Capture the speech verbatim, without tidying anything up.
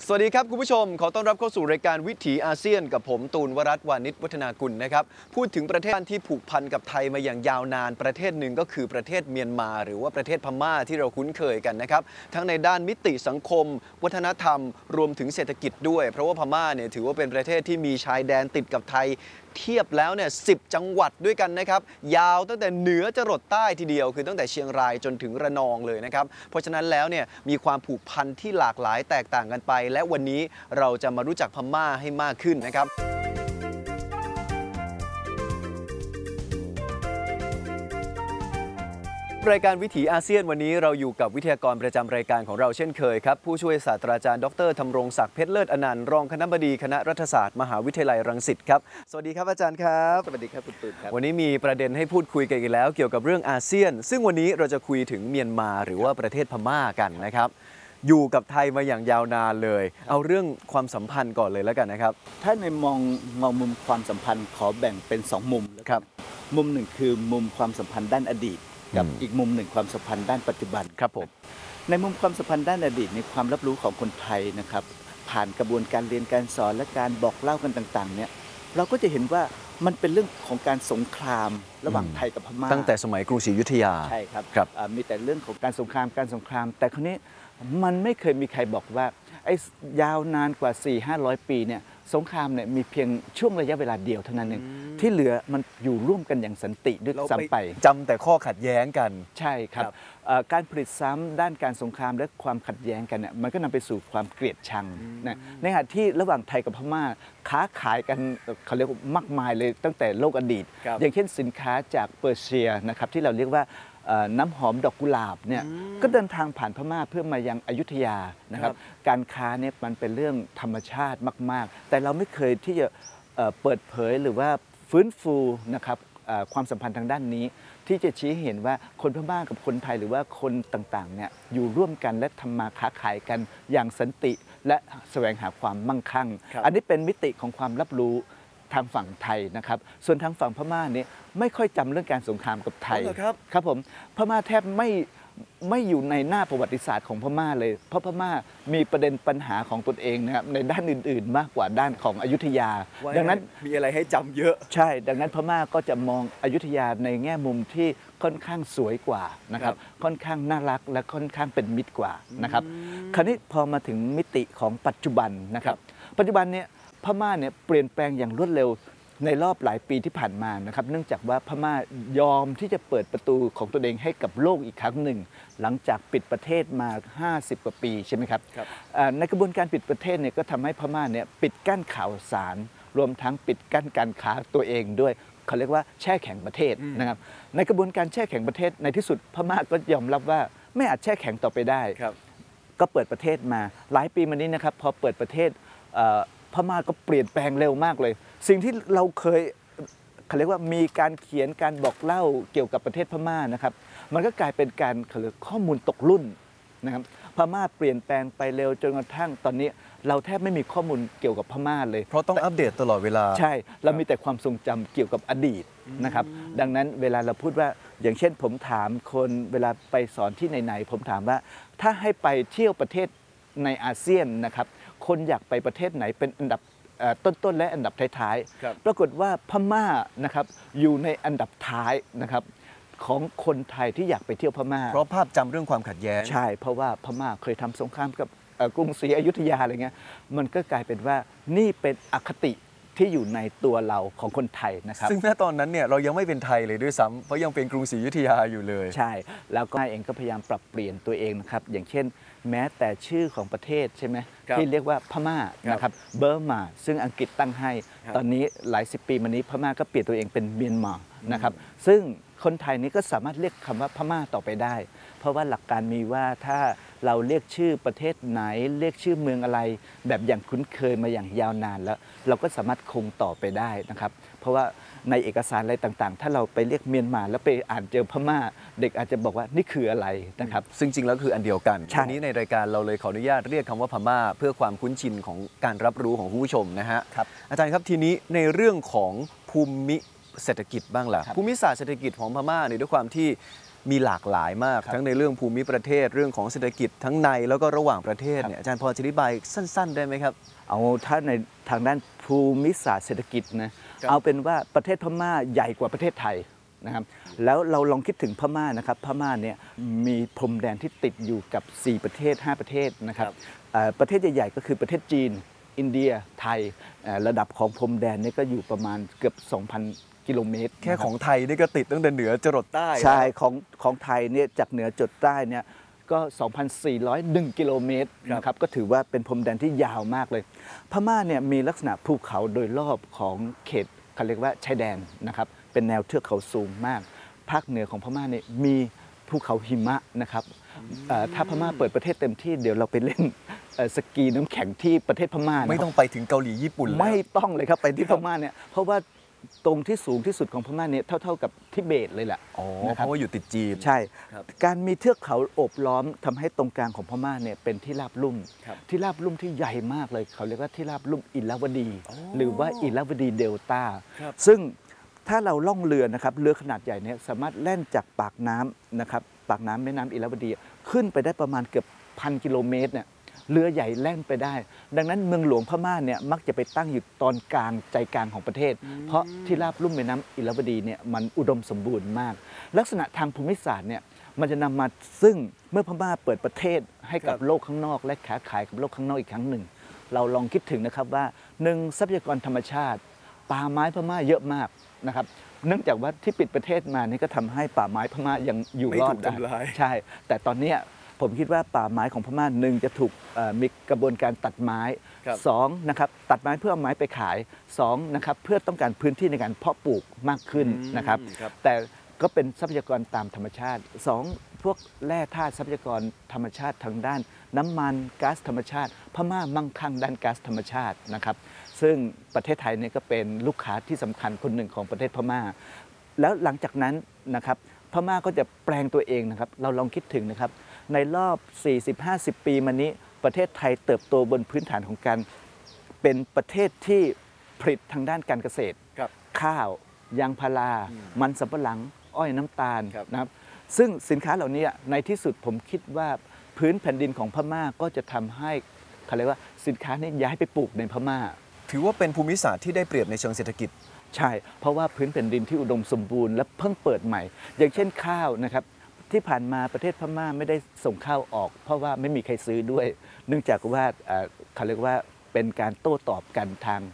สวัสดีครับคุณผู้ชมขอต้อนรับเข้าสู่รายการวิถีอาเซียนกับผมตูนวรัตน์วานิชวัฒนากุลนะครับพูดถึงประเทศที่ผูกพันกับไทยมาอย่างยาวนานประเทศหนึ่งก็คือประเทศเมียนมาหรือว่าประเทศพม่าที่เราคุ้นเคยกันนะครับทั้งในด้านมิติสังคมวัฒนธรรมรวมถึงเศรษฐกิจด้วยเพราะว่าพม่าเนี่ยถือว่าเป็นประเทศที่มีชายแดนติดกับไทยเทียบแล้วเนี่ยสิบจังหวัดด้วยกันนะครับยาวตั้งแต่เหนือจรดใต้ทีเดียวคือตั้งแต่เชียงรายจนถึงระนองเลยนะครับเพราะฉะนั้นแล้วเนี่ยมีความผูกพันที่หลากหลายแตกต่างกันไปและวันนี้เราจะมารู้จักพม่าให้มากขึ้นนะครับรายการวิถีอาเซียนวันนี้เราอยู่กับวิทยากรประจำรายการของเราเช่นเคยครับผู้ช่วยศาสตราจารย์ดรธำรงศักดิ์เพชรเลิศอนันต์รองคณบดีคณะรัฐศาสตร์มหาวิทยาลัยรังสิตครับสวัสดีครับอาจารย์ครับสวัสดีครับคุณตูนครับวันนี้มีประเด็นให้พูดคุยกันอีกแล้วเกี่ยวกับเรื่องอาเซียนซึ่งวันนี้เราจะคุยถึงเมียนมาหรือว่าประเทศพม่ากันนะครับอยู่กับไทยมาอย่างยาวนานเลยเอาเรื่องความสัมพันธ์ก่อนเลยแล้วกันนะครับถ้าในมองมองมุมความสัมพันธ์ขอแบ่งเป็นสองมุมครับมุมหนึ่งคือมุมความสัมพันธ์ด้านอดีตกับอีกมุมหนึ่งความสัมพันธ์ด้านปัจจุบันครับผมในมุมความสัมพันธ์ด้านอดีตในความรับรู้ของคนไทยนะครับผ่านกระบวนการเรียนการสอนและการบอกเล่ากันต่างๆเนี่ยเราก็จะเห็นว่ามันเป็นเรื่องของการสงครามระหว่างไทยกับพม่าตั้งแต่สมัยกรุงศรีอยุธยาใช่ครับครับมีแต่เรื่องของการสงครามการสงครามแต่คราวนี้มันไม่เคยมีใครบอกว่าไอ้ยาวนานกว่า สี่ห้าร้อย ปีเนี่ยสงครามเนี่ยมีเพียงช่วงระยะเวลาเดียวเท่านั้นเองที่เหลือมันอยู่ร่วมกันอย่างสันติด้วยซ้ำไปจำแต่ข้อขัดแย้งกันใช่ครับการผลิตซ้ำด้านการสงครามและความขัดแย้งกันเนี่ยมันก็นำไปสู่ความเกลียดชังนะในขณะที่ระหว่างไทยกับพม่าค้าขายกันเขาเรียกว่ามากมายเลยตั้งแต่โลกอดีตอย่างเช่นสินค้าจากเปอร์เซียนะครับที่เราเรียกว่าน้ำหอมดอกกุหลาบเนี่ยก็เดินทางผ่านพม่าเพื่อมายังอยุธยานะครับการค้าเนี่ยมันเป็นเรื่องธรรมชาติมากๆแต่เราไม่เคยที่จะเปิดเผยหรือว่าฟื้นฟูนะครับความสัมพันธ์ทางด้านนี้ที่จะชี้เห็นว่าคนพม่ากับคนไทยหรือว่าคนต่างๆเนี่ยอยู่ร่วมกันและทำมาค้าขายกันอย่างสันติและแสวงหาความมั่งคั่งอันนี้เป็นมิติของความรับรู้ทางฝั่งไทยนะครับส่วนทางฝั่งพม่าเนี่ยไม่ค่อยจำเรื่องการสงครามกับไทยครับครับผมพม่าแทบไม่ไม่อยู่ในหน้าประวัติศาสตร์ของพม่าเลยเพราะพม่ามีประเด็นปัญหาของตนเองนะครับในด้านอื่นๆมากกว่าด้านของอยุธยาดังนั้นมีอะไรให้จำเยอะใช่ดังนั้นพม่าก็จะมองอยุธยาในแง่มุมที่ค่อนข้างสวยกว่านะครับค่อนข้างน่ารักและค่อนข้างเป็นมิตรกว่านะครับคราวนี้พอมาถึงมิติของปัจจุบันนะครับปัจจุบันเนี่ยพม่าเนี่ยเปลี่ยนแปลงอย่างรวดเร็วในรอบหลายปีที่ผ่านมานะครับเนื่องจากว่าพม่ายอมที่จะเปิดประตูของตัวเองให้กับโลกอีกครั้งหนึ่งหลังจากปิดประเทศมาห้าสิบกว่าปีใช่ไหมครับในกระบวนการปิดประเทศเนี่ยก็ทำให้พม่าเนี่ยปิดกั้นข่าวสารรวมทั้งปิดกั้นการค้าตัวเองด้วยเขาเรียกว่าแช่แข็งประเทศนะครับในกระบวนการแช่แข็งประเทศในที่สุดพม่าก็ยอมรับว่าไม่อาจแช่แข็งต่อไปได้ก็เปิดประเทศมาหลายปีมานี้นะครับพอเปิดประเทศพม่าก็เปลี่ยนแปลงเร็วมากเลยสิ่งที่เราเคยเขาเรียกว่ามีการเขียนการบอกเล่าเกี่ยวกับประเทศพม่านะครับมันก็กลายเป็นการเขาเรียกข้อมูลตกรุ่นนะครับพม่าเปลี่ยนแปลงไปเร็วจนกระทั่งตอนนี้เราแทบไม่มีข้อมูลเกี่ยวกับพม่าเลยเพราะต้องอัปเดตตลอดเวลาใช่เรามีแต่ความทรงจำเกี่ยวกับอดีตนะครับดังนั้นเวลาเราพูดว่าอย่างเช่นผมถามคนเวลาไปสอนที่ไหนๆผมถามว่าถ้าให้ไปเที่ยวประเทศในอาเซียนนะครับคนอยากไปประเทศไหนเป็นอันดับต้นๆและอันดับท้ายๆปรากฏว่าพม่านะครับอยู่ในอันดับท้ายนะครับของคนไทยที่อยากไปเที่ยวพม่าเพราะภาพจำเรื่องความขัดแย้งใช่เพราะว่าพม่าเคยทำสงครามกับกรุงศรีอยุธยาอะไรเงี้ยมันก็กลายเป็นว่านี่เป็นอคติที่อยู่ในตัวเราของคนไทยนะครับซึ่งณตอนนั้นเนี่ยเรายังไม่เป็นไทยเลยด้วยซ้ำเพราะยังเป็นกรุงศรีอยุธยาอยู่เลยใช่แล้วก็เองก็พยายามปรับเปลี่ยนตัวเองนะครับอย่างเช่นแม้แต่ชื่อของประเทศใช่ไหมที่เรียกว่าพม่านะครับเบอร์มาซึ่งอังกฤษตั้งให้ตอนนี้หลายสิบปีมานี้พม่าก็เปลี่ยนตัวเองเป็นเมียนมานะครับซึ่งคนไทยนี้ก็สามารถเรียกคำว่าพม่าต่อไปได้เพราะว่าหลักการมีว่าถ้าเราเรียกชื่อประเทศไหนเรียกชื่อเมืองอะไรแบบอย่างคุ้นเคยมาอย่างยาวนานแล้วเราก็สามารถคงต่อไปได้นะครับเพราะว่าในเอกสารอะไรต่างๆถ้าเราไปเรียกเมียนมาแล้วไปอ่านเจอพม่าเด็กอาจจะบอกว่านี่คืออะไรนะครับซึ่งจริงแล้วคืออันเดียวกันทีนี้ในรายการเราเลยขออนุญาตเรียกคำว่าพม่าเพื่อความคุ้นชินของการรับรู้ของผู้ชมนะฮะอาจารย์ครับทีนี้ในเรื่องของภูมิเศรษฐกิจบ้างล่ะภูมิศาสตร์เศรษฐกิจของพม่าเนี่ยด้วยความที่มีหลากหลายมากครับทั้งในเรื่องภูมิประเทศเรื่องของเศรษฐกิจทั้งในแล้วก็ระหว่างประเทศครับเนี่ยอาจารย์พอจะอธิบายสั้น ๆ ได้ไหมครับเอาถ้าในทางด้านภูมิศาสตร์เศรษฐกิจนะครับ เอาเป็นว่าประเทศพม่าใหญ่กว่าประเทศไทยนะครับแล้วเราลองคิดถึงพม่านะครับพม่าเนี่ยมีพรมแดนที่ติดอยู่กับ สี่ ประเทศ ห้า ประเทศนะครับเอ่อประเทศใหญ่ๆก็คือประเทศจีน อินเดียไทยเอ่อระดับของพรมแดนเนี่ยก็อยู่ประมาณเกือบ สองพัน กิโลเมตรแค่นะครับของไทยนี่ก็ติดตั้งแต่เหนือจรดใต้ใช่แล้วของของไทยเนี่ยจากเหนือจดใต้เนี่ยก็ สองพันสี่ร้อยเอ็ด กิโลเมตรครับนะครับก็ถือว่าเป็นพรมแดนที่ยาวมากเลย พม่าเนี่ยมีลักษณะภูเขาโดยรอบของเขตเขาเรียกว่าชายแดนนะครับเป็นแนวเทือกเขาสูงมาก ภาคเหนือของพม่าเนี่ยมีภูเขาหิมะนะครับเอ่อถ้าพม่าเปิดประเทศเต็มที่เดี๋ยวเราไปเล่นเอ่อสกีน้ำแข็งที่ประเทศพม่านะครับไม่ต้องไปถึงเกาหลีญี่ปุ่นแล้วไม่ต้องเลยครับไปที่พม่าเนี่ยเพราะว่าตรงที่สูงที่สุดของพม่าเนี่ยเท่าๆกับทิเบตเลยแหละอ๋อนะคเพรับราะว่าอยู่ติดจีนใช่ครับการมีเทือกเขาโอบล้อมทำให้ตรงกลางของพม่าเนี่ยเป็นที่ราบลุ่มครับที่ราบลุ่มที่ใหญ่มากเลย เขาเรียกว่าที่ราบลุ่มอิลาวดีอ๋อหรือว่าอิลาวดีเดลต้าครับซึ่งถ้าเราล่องเรือนะครับเรือขนาดใหญ่เนี่ยสามารถแล่นจากปากน้ำนะครับปากน้ำแม่น้ำอิลาวดีขึ้นไปได้ประมาณเกือบพันกิโลเมตรเนี่ยเรือใหญ่แล่นไปได้ ดังนั้นเมืองหลวงพม่าเนี่ยมักจะไปตั้งอยู่ตอนกลางใจกลางของประเทศ เพราะที่ราบลุ่มแม่น้ำอิลาวดีเนี่ยมันอุดมสมบูรณ์มาก ลักษณะทางภูมิศาสตร์เนี่ยมันจะนำมาซึ่งเมื่อพม่าเปิดประเทศให้กับครับโลกข้างนอก และค้าขายกับโลกข้างนอกอีกครั้งหนึ่ง เราลองคิดถึงนะครับว่าหนึ่งทรัพยากรธรรมชาติ ป่าไม้พม่าเยอะมากนะครับเนื่องจากว่าที่ปิดประเทศมานี่ก็ทำให้ป่าไม้พม่ายังอยู่ไม่รอถูดกได้ทำลายใช่ แต่ตอนเนี้ยผมคิดว่าป่าไม้ของพม่าหนึ่งจะถูกเอ่อมีกระบวนการตัดไม้ครับสองนะครับตัดไม้เพื่อเอาไม้ไปขายสองนะครับเพื่อต้องการพื้นที่ในการเพาะปลูกมากขึ้นนะครับอืมครับแต่ก็เป็นทรัพยากรตามธรรมชาติสองพวกแร่ธาตุทรัพยากรธรรมชาติทางด้าน น้ำมันก๊าซธรรมชาติ พม่ามั่งคั่งด้านก๊าซธรรมชาตินะครับซึ่งประเทศไทยเนี่ยก็เป็นลูกค้าที่สำคัญคนหนึ่งของประเทศพม่า แล้วหลังจากนั้นนะครับพม่าก็จะแปลงตัวเองนะครับเราลองคิดถึงนะครับในรอบ สี่สิบห้าสิบ ปีมานี้ประเทศไทยเติบโตบนพื้นฐานของการเป็นประเทศที่ผลิตทางด้านการเกษตรครับข้าวยางพารา มันสำปะหลัง อ้อยน้ำตาลครับนะครับซึ่งสินค้าเหล่านี้ในที่สุดผมคิดว่าพื้นแผ่นดินของพม่าก็จะทำให้เขาเรียกว่าสินค้านี้ย้ายไปปลูกในพม่าถือว่าเป็นภูมิศาสตร์ที่ได้เปรียบในเชิงเศรษฐกิจใช่ เพราะว่าพื้นแผ่นดินที่อุดมสมบูรณ์และเพิ่งเปิดใหม่ อย่างเช่นข้าวนะครับที่ผ่านมาประเทศพม่าไม่ได้ส่งข้าวออก เพราะว่าไม่มีใครซื้อด้วย เนื่องจากว่าเอ่อเขาเรียกว่าเป็นการโต้ตอบกันทาง